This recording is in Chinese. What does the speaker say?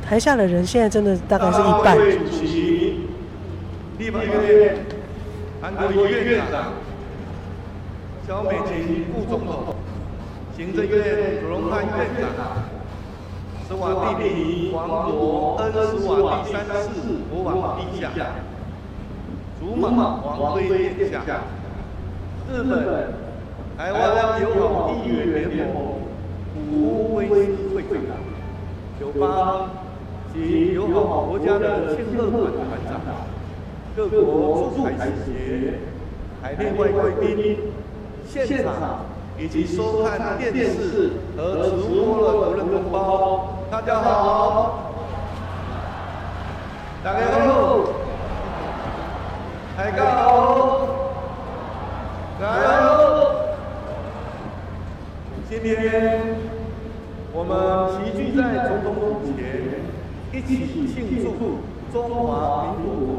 台下的人现在真的大概是一半。 主席、立法院韩国瑜院长、萧美琴副总统、行政院罗荣汉院长、斯瓦蒂尼王国恩斯瓦第3世国王陛下、祖马王妃殿下、日本台湾友好议员联盟古威斯会长、友邦及友好国家的庆贺馆团长、各国驻海使节、海内外贵宾、现场以及收看电视和直播的国人同胞，大家好！大家好！大家好！大家好！今天我们齐聚在总统府前，一起庆祝中华民国